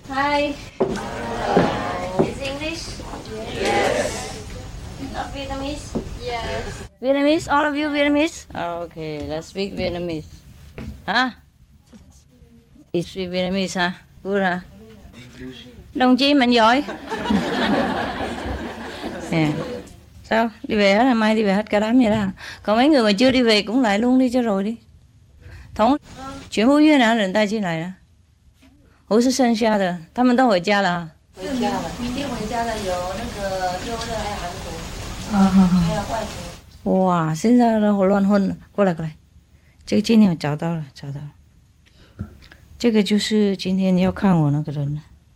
Hi. Is English? Yes. Not Vietnamese? Yes. Vietnamese? All of you Vietnamese? Oh, okay, let's speak Vietnamese. Hả? You speak Vietnamese hả? Good hả? Đồng chí mạnh giỏi. Yeah. Sao? Đi về hết, mai đi về hết cả đám vậy đó. Còn mấy người mà chưa đi về cũng lại luôn đi cho rồi đi. Thống chuyển不越南人带进来的，我是剩下的，他们都回家了。回家了，明天回家的有那个优的，还有韩国，还有外国。哇，现在的我乱混了，过来过来，这个今天我找到了，找到了，这个就是今天要看我那个人。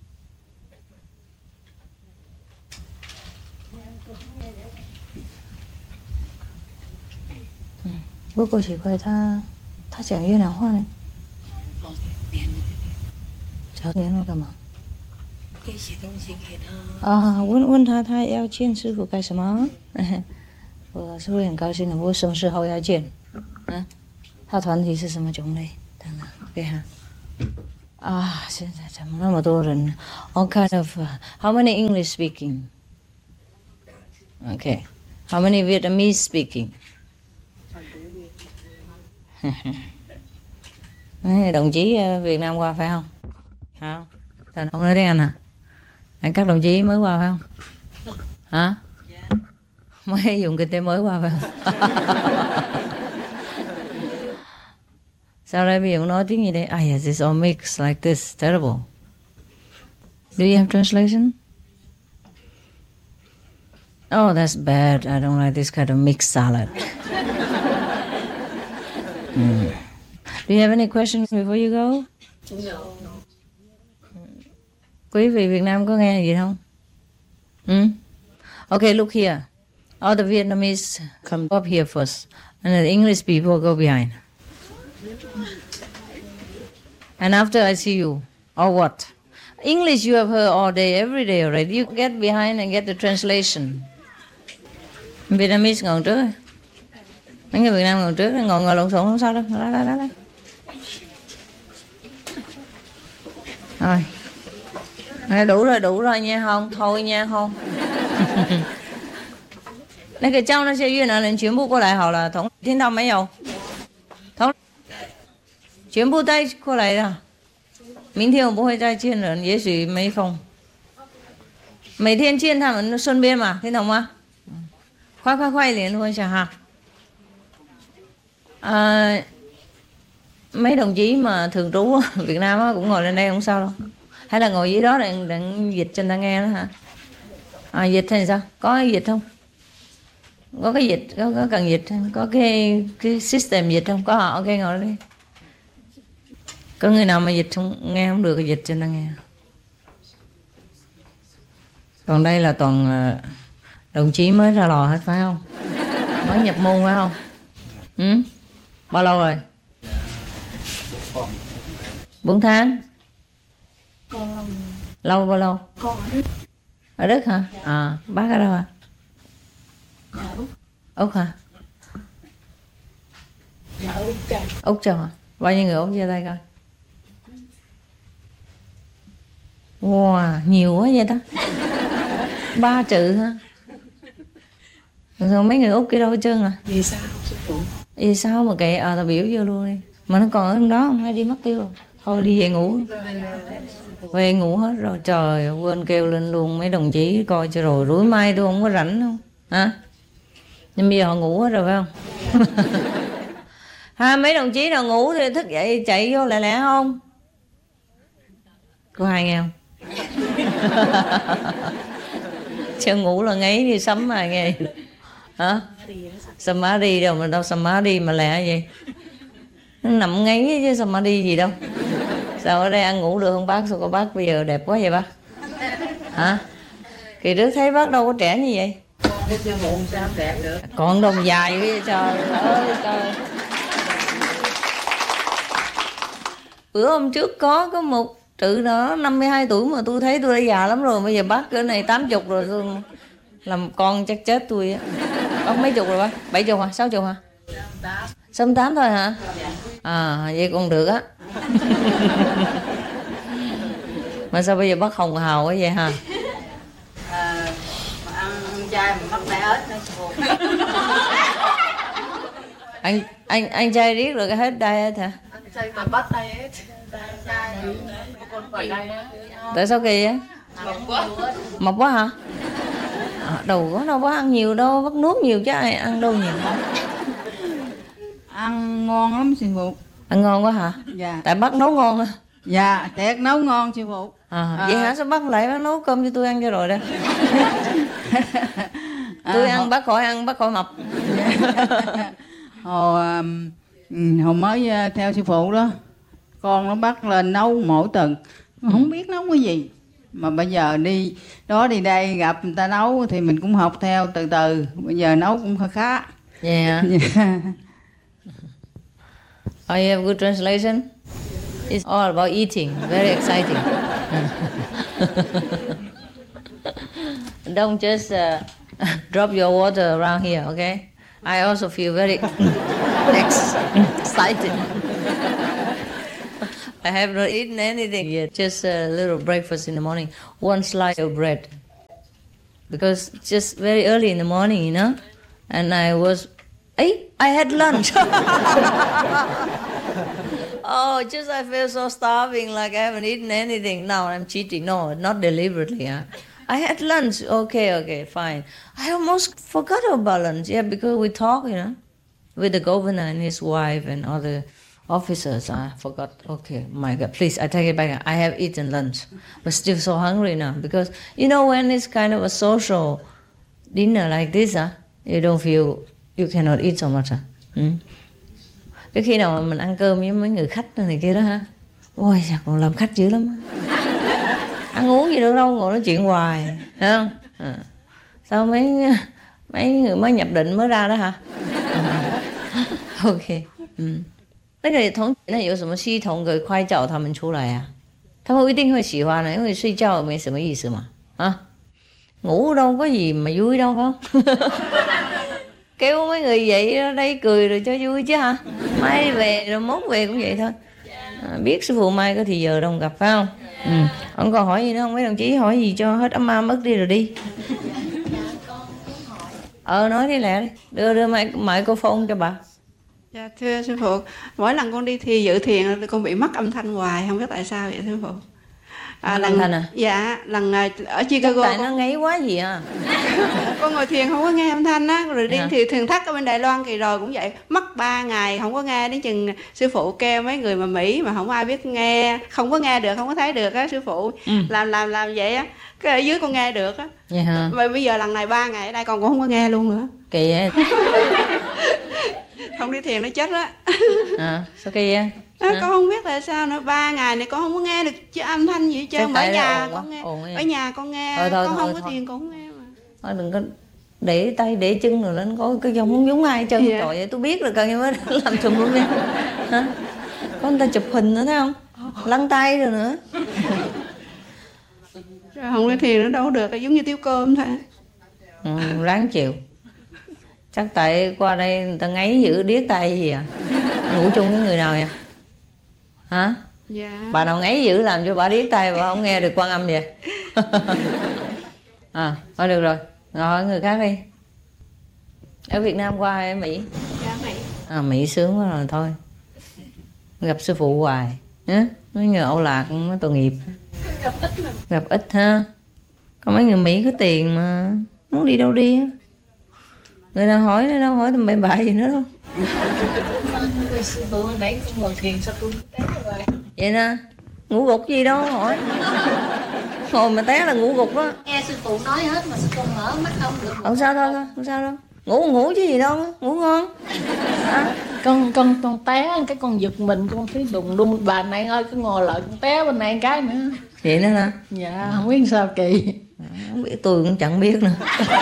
不过奇怪，他讲越南话呢。找联络干嘛？写东西给他。啊，问他要见师傅干什么？我是会很高兴的。我什么时候要见？他团体是什么种类？等等，给他。啊，现在怎么那么多人 ？All kind of. How many English speaking? Okay. How many Vietnamese speaking? Đồng chí Việt Nam qua phải không? Không? Sao không nói tiếng Anh hả? Các đồng chí mới qua phải không? Hả? Mới dùng kinh tế mới qua phải không? Sao đây bây giờ nói tiếng gì đây? Yes, it's all mixed like this. Terrible. Do you have translation? Oh, that's bad. I don't like this kind of mixed salad. Do you have any questions before you go? No. Quý vị Việt Nam có nghe gì không? Okay, look here. All the Vietnamese come up here first, and the English people go behind. And after I see you, or what? English you have heard all day, every day already. You get behind and get the translation. Vietnamese ngồi trước. Mấy người Việt Nam ngồi trước, ngồi lộn xộn không sao đâu. Đây. Rồi. Đủ rồi nha không? Thôi nha không? 那个叫那些越南人全部过来好了，听到没有？全部带过来了。明天我不会再见人，也许没空。每天见他们顺便嘛，听懂吗？快联络一下哈。Mấy đồng chí mà thường trú ở Việt Nam cũng ngồi lên đây không sao đâu. Hay là ngồi dưới đó để dịch cho người ta nghe đó hả? Dịch thì sao? Có dịch không? Có cái dịch, có cần dịch không? Có cái system dịch không? Có hả? Ok, ngồi đi. Có người nào mà dịch không, nghe không được thì dịch cho người ta nghe. Còn đây là toàn đồng chí mới ra lò hết phải không? Mới nhập môn phải không? Bao lâu rồi? 4 tháng. Lâu bao lâu? Ở Đức hả? Bác ở đâu hả? Úc hả? Úc Châu hả? Bao nhiêu người Úc giơ tay coi? Wow, nhiều quá vậy ta. 3 chữ hả? Rồi mấy người Úc kia đâu hết trơn à? Vì sao sư phụ? Vì sao mà kệ tao biểu vô luôn đi. Mà nó còn ở đó không? Hay đi mất tiêu rồi? Thôi đi về ngủ. Về ngủ hết rồi. Trời, quên kêu lên luôn mấy đồng chí coi cho rồi. Rủi mai tôi không có rảnh đâu. Hả? Nhưng bây giờ họ ngủ hết rồi phải không? Mấy đồng chí nào ngủ thì thức dậy chạy vô lẹ lẹ không? Có ai nghe không? Chưa ngủ là ngáy đi sấm mà nghe. Hả? Samadhi đâu mà đâu Samadhi mà lẹ vậy? Nó nằm ngáy chứ Samadhi gì đâu. Sao ở đây ăn ngủ được không bác? Sao có bác bây giờ đẹp quá vậy bác? Hả? Kỳ trước thấy bác đâu có trẻ như vậy. Còn đồng dài với trời ơi trời. Bữa hôm trước có một trự đó 52 tuổi mà tôi thấy tôi đã già lắm rồi. Bây giờ bác cỡ này 80 rồi tôi làm con chắc chết tôi á. Bác mấy chục rồi bác? 70 hả? 60 hả? 68 thôi hả? Vậy còn được á. Mà sao bây giờ bắt hồng hào quá vậy hả? Mà ăn chay mà bắt tay ớt nữa sư phụ. Anh trai riết rồi cái hết diet hả? Ăn chay mà bắt tay ớt. Chay con phải đây á. Tại sao kỳ vậy? Mập quá hả? Đâu có đâu có ăn nhiều đâu, bắt nuốt nhiều chứ ai ăn đâu nhiều. Ăn ngon lắm sư phụ. Ăn ngon quá hả? Dạ. Tại bác nấu ngon hả? Dạ, thiệt nấu ngon sư phụ. Vậy hả? Sao bác lại bác nấu cơm cho tôi ăn cho rồi đó. Tôi ăn bác khỏi mập. Hồi mới theo sư phụ đó, con nó bắt lên nấu mỗi tuần, không biết nấu cái gì. Mà bây giờ đi đó đi đây gặp người ta nấu thì mình cũng học theo từ từ. Bây giờ nấu cũng khá. Yeah. Oh, you have good translation? It's all about eating. Very exciting. Don't just drop your water around here, okay? I also feel very excited. I have not eaten anything yet. Just a little breakfast in the morning. One slice of bread. Because just very early in the morning, you know? And I had lunch. Oh, just I feel so starving, like I haven't eaten anything. Now I'm cheating. No, not deliberately. I had lunch. Okay, fine. I almost forgot about lunch. Yeah, because we talked, you know, with the governor and his wife and other officers. I forgot. Okay, my God, please, I take it back. I have eaten lunch, but still so hungry now. Because, you know, when it's kind of a social dinner like this, you don't feel, you cannot eat so much. Cái khi nào mà mình ăn cơm với mấy người khách này kia đó ha, ôi sao còn làm khách dữ lắm. Ăn uống gì được đâu, ngồi nói chuyện hoài, thấy không? Sao mấy người mới nhập định mới ra đó hả? OK， 那个同那有什么系统给快叫他们出来啊？他们一定会喜欢的，因为睡觉没什么意思嘛，ngủ đâu có gì mà vui đâu phải không? Kêu mấy người vậy đó, đây cười rồi cho vui chứ hả? Mai đi về rồi mốt về cũng vậy thôi. Biết sư phụ mai có thì giờ đâu gặp phải không? Ông còn hỏi gì nữa không? Mấy đồng chí hỏi gì cho hết ấm mất đi rồi đi. Nói đi lẹ đi. Đưa microphone cho bà. Dạ thưa sư phụ, mỗi lần con đi thi dự thiền con bị mất âm thanh hoài, không biết tại sao vậy sư phụ. Âm thanh à? Dạ, lần ở Chicago. Tại nó ngáy quá gì à? Con ngồi thiền không có nghe âm thanh á, rồi đi thì thiền thất ở bên Đài Loan kỳ rồi cũng vậy, mất 3 ngày không có nghe, đến chừng sư phụ kêu mấy người mà Mỹ mà không ai biết nghe, không có nghe được, không có thấy được á sư phụ. Làm vậy á, cái ở dưới con nghe được á. Vậy hả? Mà bây giờ lần này 3 ngày ở đây con cũng không có nghe luôn nữa. Kỳ vậy? Không đi thiền nó chết á. Sao kỳ vậy? Con không biết tại sao nữa, 3 ngày này con không có nghe được chứ âm thanh gì hết trơn. Ở nhà con nghe, ở nhà con nghe, con không có thiền con không nghe mà. Thôi đừng có để tay để chân rồi lên có cái dòng không giống ai hết trơn. Trời ơi, tôi biết rồi cần như mới làm trùm luôn nha. Có người ta chụp hình nữa thấy không? Lăn tay rồi nữa. Rồi không có thiền nữa đâu được, giống như tiêu cơm thôi. Ráng chịu. Chắc tại qua đây người ta ngáy giữ điếc tay gì à? Ngủ chung với người nào vậy? Hả? Dạ. Bà nào ngáy giữ làm cho bà điếc tay bà không nghe được Quan Âm vậy? Thôi được rồi, ngồi hỏi người khác đi. Ở Việt Nam qua hay ở Mỹ? Dạ Mỹ. Mỹ sướng quá rồi thôi. Gặp sư phụ hoài. Mấy người Âu Lạc mới tội nghiệp. Gặp ít ha. Có mấy người Mỹ có tiền mà muốn đi đâu đi á. Người nào hỏi nó đâu hỏi tầm bậy bạ gì nữa đâu. Sư phụ nãy con ngồi thiền sao tôi té rồi. Vậy nè, ngủ gục gì đâu hỏi. Ngồi mà té là ngủ gục đó. Nghe sư phụ nói hết mà sao con mở mắt không được. Không sao đâu, không sao đâu. Ngủ chứ gì đâu, ngủ ngon. Con té cái con giật mình, con thấy đùng đùng, bà này ơi cứ ngồi lại con té bên này cái nữa. Vậy nữa hả? Dạ không biết sao kỳ. Không biết, tôi cũng chẳng biết nữa.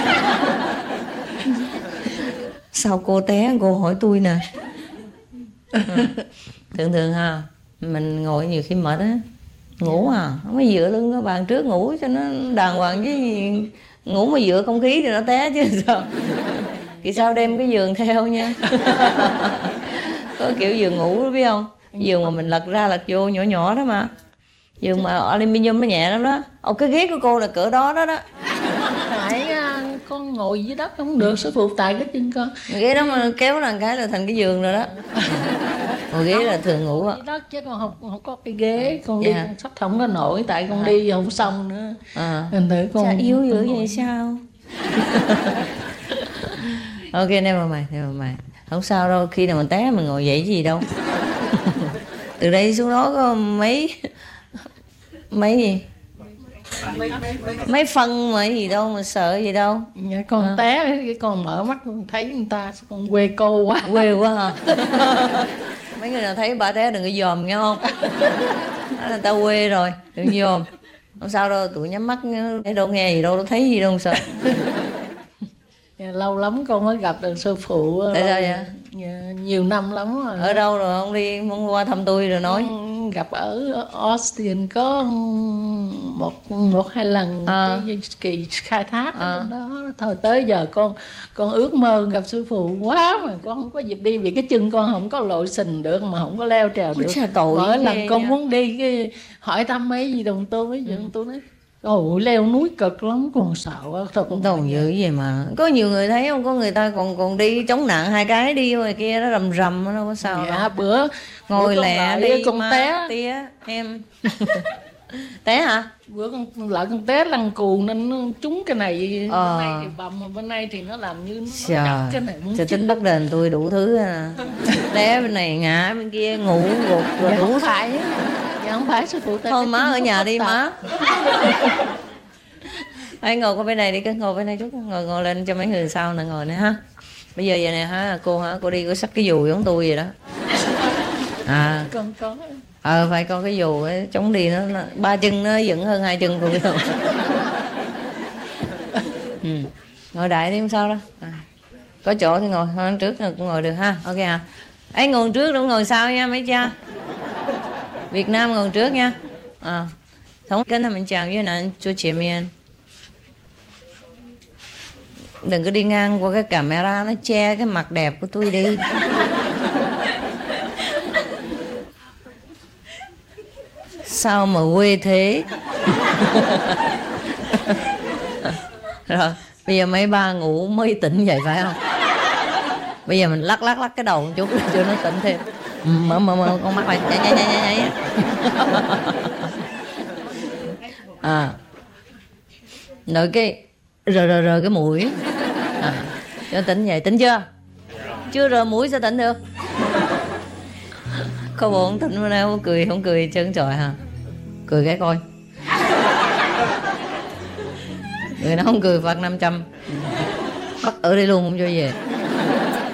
Sao cô té cô hỏi tôi nè. Thường ha, mình ngồi nhiều khi mệt á, ngủ không có dựa lưng cái bàn trước ngủ cho nó đàng hoàng chứ gì. Ngủ mà dựa không khí thì nó té chứ sao. Thì sao đem cái giường theo nha. Có kiểu giường ngủ đó biết không, giường mà mình lật ra lật vô nhỏ nhỏ đó mà, Giường mà aluminium nó nhẹ lắm đó. Cái ghế của cô là cỡ đó đó đó. Tại con ngồi dưới đất không được sư phụ, tại cái chân con. Ghế đó mà kéo là cái là thành cái giường rồi đó. Ngồi ghế là thường ngủ á. Dưới đất chứ con không có cái ghế, con đi con sắp không có nổi, tại con đi không xong nữa. Thành thử con sao yếu dữ vậy sao? Ok, never mind. Không sao đâu, khi nào mình té mình ngồi dậy gì đâu. Từ đây xuống đó có mấy gì? Mấy phân mà gì đâu mà sợ gì đâu. Con té con mở mắt con thấy người ta con quê cô quá. Quê quá hả? Mấy người nào thấy bà té đừng có dòm nghe không? Đó là ta quê rồi, đừng dòm. Không sao đâu, tụi nhắm mắt thấy đâu nghe gì đâu, đâu thấy gì đâu sợ. Lâu lắm con mới gặp được sư phụ. Tại sao vậy? Nhiều năm lắm rồi. Ở đâu rồi không đi muốn qua thăm tôi rồi nói? Gặp ở Austin có một hai lần cái kỳ khai thác đó. Thôi tới giờ con ước mơ gặp sư phụ quá mà con không có dịp đi, vì cái chân con không có lội sình được mà không có leo trèo được. Mỗi lần con muốn đi cái hỏi thăm mấy gì đồng tôi với đồng tôi nói ôi leo núi cực lắm, còn sợ quá. Đồng dữ gì mà có nhiều người thấy không, có người ta còn đi chống nạn 2 cái đi ngoài kia nó rầm nó đâu có sao. Dạ, bữa ngồi lẹ đi con té tía em. Té hả? Bữa con té lăn cù nên nó trúng cái này, bên này thì bầm mà bên này thì nó làm như nó đập cái này. Trời, tính bắt đền tôi đủ thứ à. Té bên này ngã bên kia ngủ gục rồi dạ, đủ phải. Dạ không phải sư phụ. Thôi má ở nhà đi má. Hãy ngồi qua bên này đi, cứ ngồi bên này chút, ngồi lên cho mấy người sau nè, ngồi nè ha. Bây giờ vậy nè hả, cô đi có xách cái dù giống tôi vậy đó. Con có. Phải có cái dù ấy, chống đi nó 3 chân nó dựng hơn 2 chân tôi rồi. Ngồi đại đi không sao đâu. Có chỗ thì ngồi, hơn trước cũng ngồi được ha. Ok hả? Ấy ngồi trước đâu ngồi sau nha mấy cha. Việt Nam ngồi trước nha. Thống跟他们讲越南坐前面. Đừng có đi ngang qua cái camera nó che cái mặt đẹp của tôi đi. Sao mà quê thế? Rồi bây giờ mấy ba ngủ mới tỉnh vậy phải không? Bây giờ mình lắc cái đầu một chút cho nó tỉnh thêm. Mở con mắt lại nhảy. Rồi cái rờ cái mũi cho tỉnh dậy. Tỉnh chưa? Chưa rờ mũi sao tỉnh được? Có bộ không tỉnh bữa nay không cười chân trời hả? Cười cái coi. Người nào không cười phạt 500. Bắt ở đây luôn không cho về.